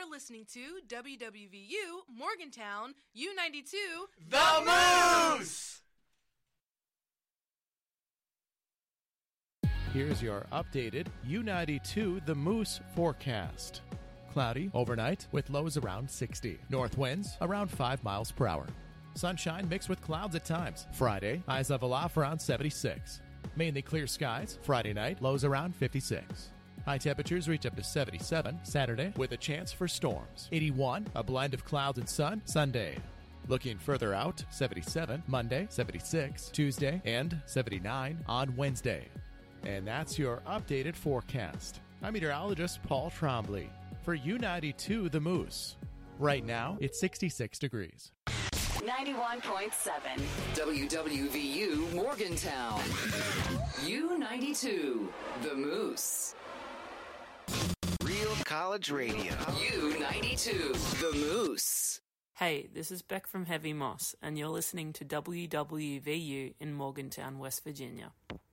listening to WWVU Morgantown U92 The Moose! Here's your updated U92 The Moose forecast. Cloudy overnight with lows around 60. North winds around 5 miles per hour. Sunshine mixed with clouds at times. Friday, highs level off around 76. Mainly clear skies. Friday night, lows around 56. High temperatures reach up to 77 Saturday with a chance for storms. 81, a blend of clouds and sun Sunday. Looking further out, 77 Monday, 76 Tuesday, and 79 on Wednesday. And that's your updated forecast. I'm meteorologist Paul Trombley for U92 The Moose. Right now, it's 66 degrees. 91.7 WWVU Morgantown. U92 The Moose. Real College Radio. U92 The Moose. Hey, this is Beck from Heavy Moss, and you're listening to WWVU in Morgantown, West Virginia.